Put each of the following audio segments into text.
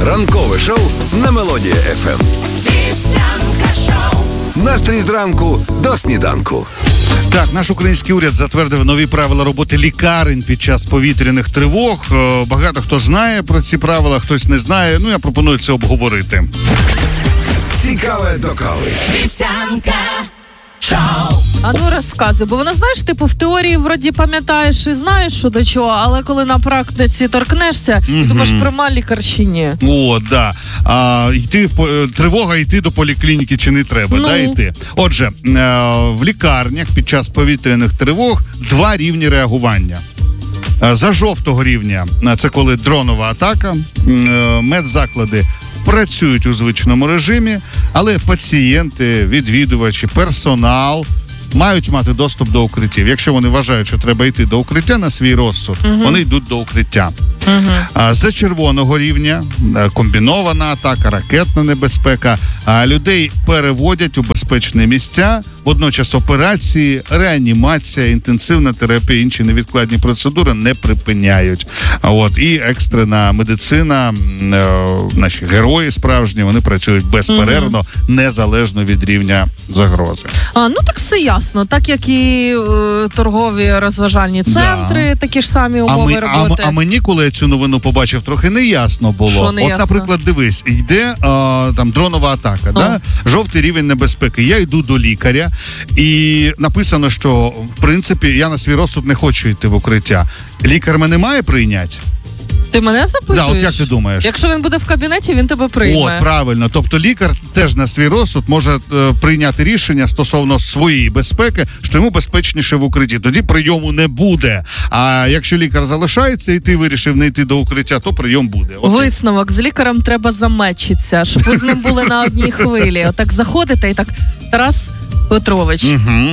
Ранкове шоу на Мелодія ФМ. Вівсянка шоу. Настрій зранку до сніданку. Так, наш український уряд затвердив нові правила роботи лікарень під час повітряних тривог. Багато хто знає про ці правила, хтось не знає. Я пропоную це обговорити. Цікаве до кави. Вівсянка шоу. А ну розказуй, бо вона, знаєш, типу в теорії вроді пам'ятаєш і знаєш, що до чого, але коли на практиці торкнешся, і думаєш, пряма лікар чи ні. О, да. Тривога, йти до поліклініки чи не треба, да, йти. Отже, в лікарнях під час повітряних тривог 2 рівні реагування. За жовтого рівня, це коли дронова атака, медзаклади працюють у звичному режимі, але пацієнти, відвідувачі, персонал мають мати доступ до укриттів. Якщо вони вважають, що треба йти до укриття на свій розсуд, вони йдуть до укриття. За червоного рівня комбінована атака, ракетна небезпека. Людей переводять у безпечні місця. Водночас операції, реанімація, інтенсивна терапія, інші невідкладні процедури не припиняють. І екстрена медицина, наші герої справжні, вони працюють безперервно, незалежно від рівня загрози. Так все ясно. Так як і торгові розважальні центри, такі ж самі умови роботи. А мені, коли я цю новину побачив, трохи неясно було. Що неясно? Наприклад, дивись, йде там дронова атака, да? Жовтий рівень небезпеки. Я йду до лікаря, і написано, що, в принципі, я на свій розсуд не хочу йти в укриття. Лікар мене має прийняти? Ти мене запитуєш? От як ти думаєш? Якщо він буде в кабінеті, він тебе прийме. Правильно. Тобто лікар теж на свій розсуд може прийняти рішення стосовно своєї безпеки, що йому безпечніше в укритті. Тоді прийому не буде. А якщо лікар залишається і ти вирішив не йти до укриття, то прийом буде. Висновок. З лікарем треба замечитися, щоб ви з ним були на одній хвилі. Отак заходите і так, Тарас Петрович.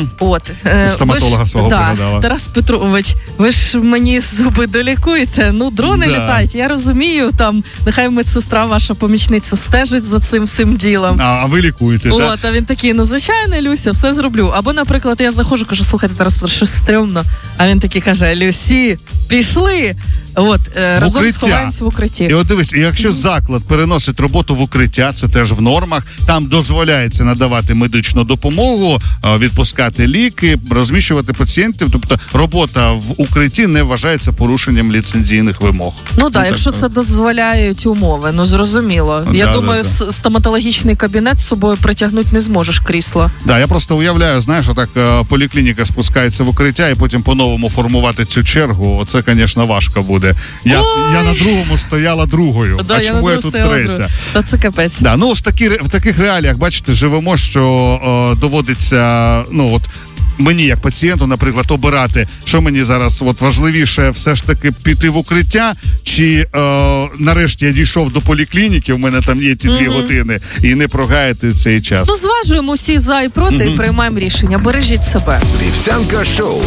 Стоматолога свого пригадала. Тарас Петрович, ви ж мені зуби долікуєте. Дрони літають, я розумію, там, нехай медсестра, ваша помічниця, стежить за цим всім ділом. А ви лікуєте, так? А він такий, звичайно, Люся, все зроблю. Або, наприклад, я заходжу, кажу, слухайте, Тарас Петрович, щось стрьомно. А він такий каже, Люсі, пішли. Разом сховаємося в укритті. І дивись, якщо заклад переносить роботу в укриття, це теж в нормах, там дозволяється надавати медичну допомогу, відпускати ліки, розміщувати пацієнтів, тобто робота в укритті не вважається порушенням ліцензійних вимог. Якщо це дозволяють умови, зрозуміло. Я думаю, стоматологічний кабінет з собою притягнути не зможеш крісло. Я просто уявляю, знаєш, отак поліклініка спускається в укриття і потім по-новому формувати цю чергу, оце, звісно, важко буде. Я на другому стояла другою, а чому я тут третя? Та це капець. В таких реаліях, бачите, живемо, що доводиться, мені, як пацієнту, наприклад, обирати, що мені зараз важливіше все ж таки піти в укриття, чи нарешті я дійшов до поліклініки, у мене там є ті 2 години, і не прогаяти цей час. Зважуємо всі за і проти і приймаємо рішення. Бережіть себе. Вівсянка шоу.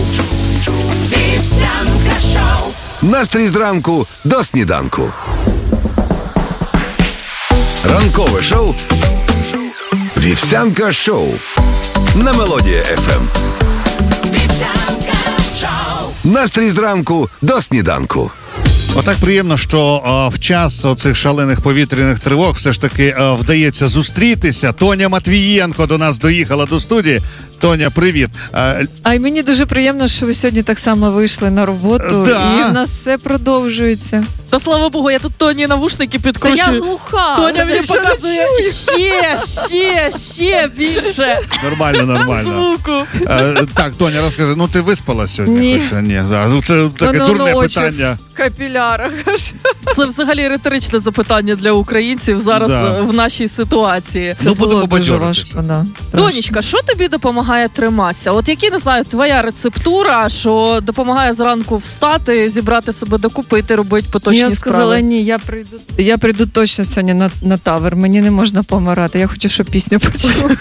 Вівсянка шоу. Настрій зранку до сніданку. Ранкове шоу. Вівсянка шоу. На Мелодія ФМ. Вівсянка шоу. Настрій зранку до сніданку. Отак приємно, що в час оцих шалених повітряних тривог все ж таки вдається зустрітися. Тоня Матвієнко до нас доїхала до студії. Тоня, привіт. І мені дуже приємно, що ви сьогодні так само вийшли на роботу, і в нас все продовжується. Та слава Богу, я тут Тоні навушники підкручую. Та я глуха. Тоня мені показує ще більше. Нормально. Звуку. Так, Тоня, розкажи, ти виспала сьогодні? Ні. Це таке дурне питання. В капілярах. Це взагалі риторичне запитання для українців зараз в нашій ситуації. Це було дуже важко, Донечка, що тобі допомагає триматися? Які, не знаю, твоя рецептура, що допомагає зранку встати, зібрати себе докупи, робити поточні справи? Я сказала, ні, я прийду точно сьогодні на тавер, мені не можна помирати, я хочу, щоб пісню почула.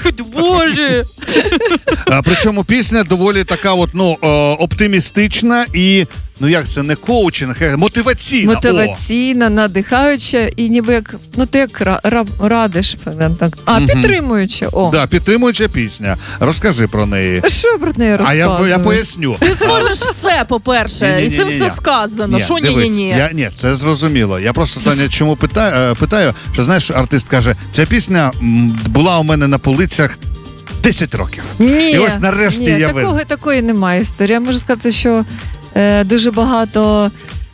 Боже! Причому пісня доволі така оптимістична і ну як це, не коучинг, а мотиваційна. Мотиваційна, надихаюча і ніби як, ну ти як радиш. Так. Підтримуюча. Да, підтримуюча пісня. Розкажи про неї. Що я про неї розказую? Я поясню. Ти зможеш все, по-перше, і цим все сказано. Що ні-ні-ні? Ні, це зрозуміло. Я просто, Таня, чому питаю, що, знаєш, артист каже, ця пісня була у мене на полицях 10 років. Ні, і ось нарешті я вирішив. Такої немає історії. Я можу сказати, що дуже багато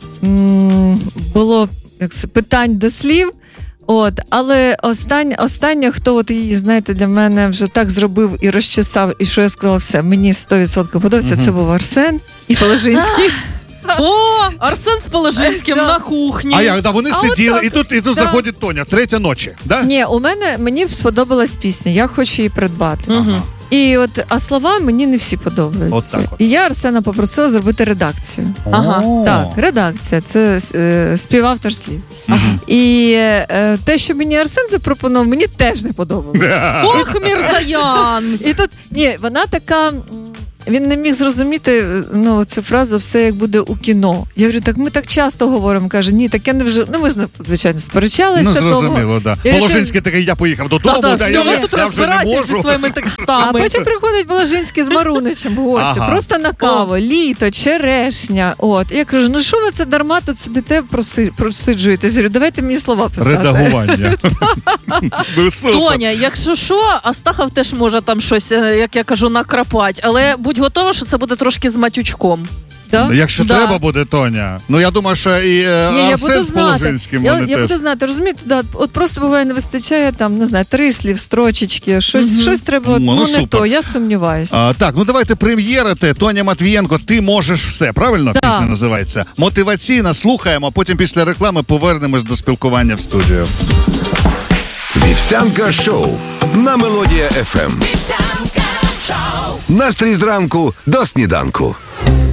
було питань до слів. Але останнє, хто от її, знаєте, для мене вже так зробив і розчесав, і що я сказала, все, мені 100% подобається, це був Арсен і Положинський. О, Арсен з Положинським на кухні. А як, вони сиділи, і тут заходить Тоня, 3 ночі, да? Ні, мені сподобалась пісня, я хочу її придбати. І а слова мені не всі подобаються. І я Арсена попросила зробити редакцію. Так, редакція, це співавтор слів. І те, що мені Арсен запропонував, мені теж не подобалося. Ох, Мірзаян! І тут, вона така... Він не міг зрозуміти цю фразу «все як буде у кіно». Я говорю, так ми так часто говоримо. Каже, ні, так я не вже... ми, звичайно, сперечалися. Ну, зрозуміло, так. Да. Положинський такий, я поїхав додому, я тут розбирайтеся зі своїми текстами. А потім приходить Положинський з Маруничем в гості, просто на каву, літо, черешня. Я кажу, що ви це дарма тут сидите, просиджуєтесь? Я говорю, давайте мені слова писати. Редагування. Тоня, якщо що, Астахов теж може там щось, як я кажу, накрапати, але будь готова, що це буде трошки з матючком. Да? Якщо треба буде, Тоня. Я думаю, що і Арсен з Положинським вони теж. Я буду знати, розумієте, от просто буває не вистачає там, не знаю, 3 слів, строчечки, щось треба, не то, я сумніваюся. Так, давайте прем'єрити. Тоня Матвієнко, «Ти можеш все», правильно пісня називається? Мотиваційна, слухаємо, а потім після реклами повернемось до спілкування в студію. Вівсянка шоу на Мелодія FM. Настрій зранку до сніданку.